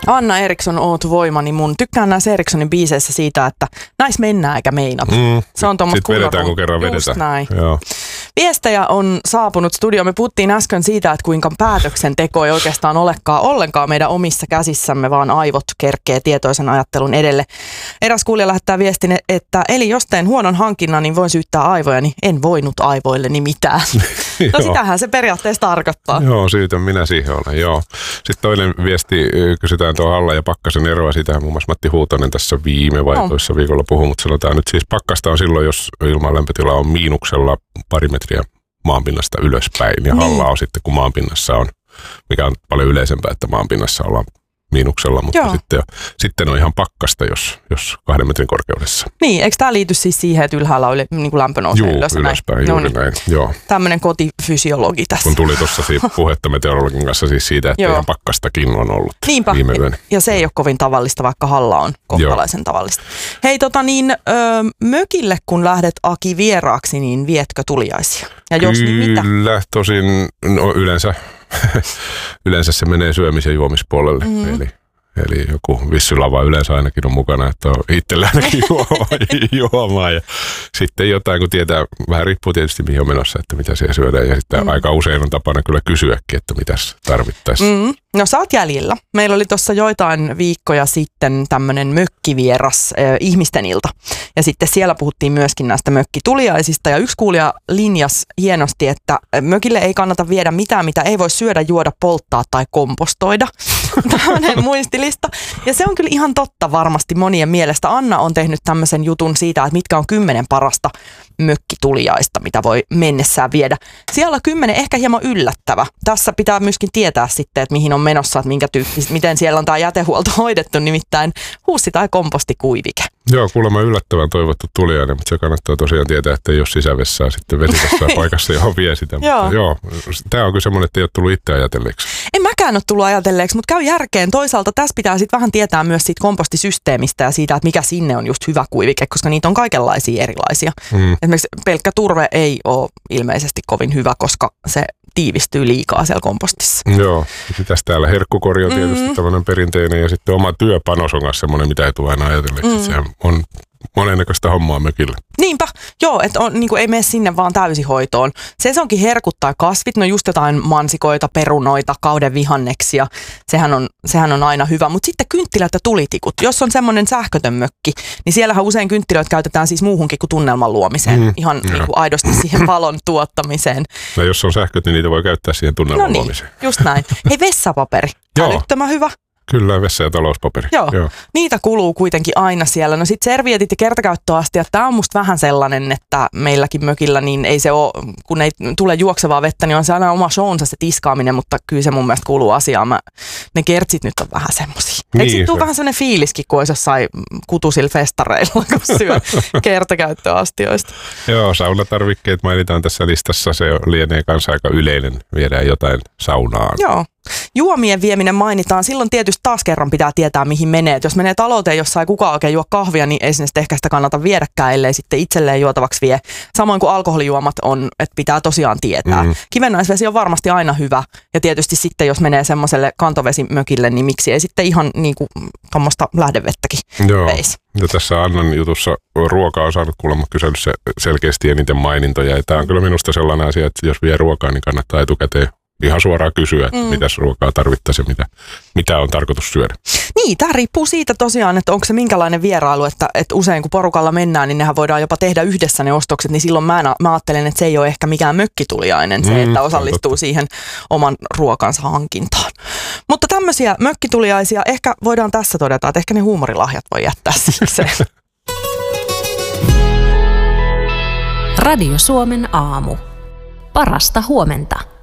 Anna Eriksson, oot voimani mun. Tykkään näissä Erikssonin biiseissä siitä, että näis mennään eikä meinata. Se on tommoista sitten vedetään, kun kerran vedetään. Näin. Joo. Viestejä on saapunut studioon. Me puhuttiin äsken siitä, että kuinka päätöksenteko ei oikeastaan olekaan ollenkaan meidän omissa käsissämme, vaan aivot kerkee tietoisen ajattelun edelle. Eräs kuulija lähettää viestin, että eli jos teen huonon hankinnan, niin voin syyttää aivojani. En voinut aivoilleni mitään. No sitähän se periaatteessa tarkoittaa. Joo, syytän minä siihen olen, joo. Sitten toinen viesti, kysytään tuo Halla ja Pakkasen eroa. Siitähän muun muassa Matti Huutonen tässä toissa viikolla puhui, mutta sanotaan nyt siis pakkasta on silloin, jos ilman lämpötila on miinuksella pari metriä maanpinnasta ylöspäin. Ja Halla on sitten, kun maanpinnassa on, mikä on paljon yleisempää, että maanpinnassa ollaan miinuksella, mutta sitten on ihan pakkasta, jos 2 metrin korkeudessa. Niin, eikö tämä liity siis siihen, että ylhäällä on niin kuin lämpö nousee ylöspäin, juuri näin. Joo. Tämmöinen kotifysiologi tässä. Kun tuli tuossa puhetta meteorologin kanssa siis siitä, että ihan pakkastakin on ollut viime yönä. Ja se ei ole kovin tavallista, vaikka Halla on kohtalaisen tavallista. Hei, mökille kun lähdet Aki vieraaksi, niin vietkö tuliaisia? Ja jos niin mitä? Kyllä, tosin yleensä se menee syömis- ja juomispuolelle. Eli joku vissylava yleensä ainakin on mukana, että on itsellä ainakin juomaa. Ja sitten jotain, kun tietää, vähän riippuu tietysti mihin on menossa, että mitä siellä syödään. Ja sitten aika usein on tapana kyllä kysyäkin, että mitäs tarvittaisiin. No sä oot jäljellä. Meillä oli tuossa joitain viikkoja sitten tämmöinen mökkivieras ihmisten ilta. Ja sitten siellä puhuttiin myöskin näistä mökkituliaisista. Ja yksi kuulija linjas hienosti, että mökille ei kannata viedä mitään, mitä ei voi syödä, juoda, polttaa tai kompostoida. Tämmöinen muistilista. Ja se on kyllä ihan totta varmasti monien mielestä. Anna on tehnyt tämmöisen jutun siitä, että mitkä on 10 parasta mökkituliaista, mitä voi mennessään viedä. Siellä 10 ehkä hieman yllättävä. Tässä pitää myöskin tietää sitten, että mihin on menossa, että minkä tyyppistä, miten siellä on tämä jätehuolto hoidettu, nimittäin huussi- tai kompostikuivike. Joo, kuulemma yllättävän toivottu tuliainen, mutta se kannattaa tosiaan tietää, että ei ole sisävessaa sitten vesivessä paikassa, johon vie sitä. Joo, tämä on kyllä semmoinen, että ei ole tullut itse ajatelleeksi. En mäkään ole tullut ajatelleeksi, mutta käy järkeen. Toisaalta tässä pitää sitten vähän tietää myös siitä kompostisysteemistä ja siitä, että mikä sinne on just hyvä kuivike, koska niitä on kaikenlaisia erilaisia. Esimerkiksi pelkkä turve ei ole ilmeisesti kovin hyvä, koska se tiivistyy liikaa siellä kompostissa. Joo, mitäs täällä herkkukori on tietysti tämmöinen perinteinen ja sitten oma työpanos on myös semmoinen, mitä ei tule aina ajatelleeksi. Sehän on monennäköistä hommaa mökillä. Niinpä, joo, että niin ei mene sinne vaan täysihoitoon. Sesonkin herkut tai kasvit, no just jotain mansikoita, perunoita, kauden vihanneksia, sehän on aina hyvä. Mutta sitten kynttilät ja tulitikut, jos on semmoinen sähkötön mökki, niin siellähän usein kynttilöitä käytetään siis muuhunkin kuin tunnelman luomiseen, ihan niin kuin aidosti siihen valon tuottamiseen. No jos on sähköt, niin niitä voi käyttää siihen tunnelman luomiseen. Just näin. Hei, vessapaperi, älyttömän hyvä. Kyllä, vessa- ja talouspaperi. Joo, niitä kuluu kuitenkin aina siellä. No sit servietit ja kertakäyttöastiat, tää on musta vähän sellainen, että meilläkin mökillä niin ei se ole, kun ei tule juoksevaa vettä, niin on se aina oma show'nsa se tiskaaminen, mutta kyllä se mun mielestä kuuluu asiaan. Ne kertsit nyt on vähän semmosia. Niin, eikö sit tuu vähän semmoinen fiiliskin, kun olisi jossain kutusilla festareilla, kun syö kertakäyttöastioista? Joo, saunatarvikkeet mainitaan tässä listassa. Se lienee kanssa aika yleinen, viedään jotain saunaan. Joo. Juomien vieminen mainitaan. Silloin tietysti taas kerran pitää tietää, mihin menee. Et jos menee talouteen, jossa ei kukaan oikein juo kahvia, niin ei sinne ehkä sitä kannata viedäkään, ellei sitten itselleen juotavaksi vie. Samoin kuin alkoholijuomat on, että pitää tosiaan tietää. Kivennäisvesi on varmasti aina hyvä. Ja tietysti sitten, jos menee semmoiselle kantovesimökille, niin miksi ei sitten ihan niin kuin tuommoista lähdevettäkin veisi. Ja tässä Annan jutussa ruoka on saanut kuulemma kyselyssä selkeästi eniten mainintoja. Ja tämä on kyllä minusta sellainen asia, että jos vie ruokaa, niin kannattaa etukäteen ihan suoraan kysyä, että mitäs ruokaa tarvittaisiin ja mitä on tarkoitus syödä. Niin, tämä riippuu siitä tosiaan, että onko se minkälainen vierailu, että usein kun porukalla mennään, niin nehän voidaan jopa tehdä yhdessä ne ostokset, niin silloin mä ajattelen, että se ei ole ehkä mikään mökkituliainen, se, että osallistuu siihen oman ruokansa hankintaan. Mutta tämmöisiä mökkituliaisia ehkä voidaan tässä todeta, että ehkä ne huumorilahjat voi jättää sikseen. Radio Suomen aamu. Parasta huomenta.